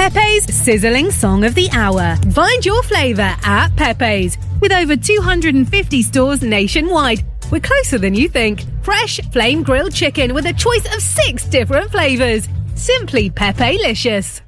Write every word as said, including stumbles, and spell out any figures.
Pepe's Sizzling Song of the Hour. Find your flavour at Pepe's. With over two hundred fifty stores nationwide, we're closer than you think. Fresh flame grilled chicken with a choice of six different flavours. Simply Pepe-licious.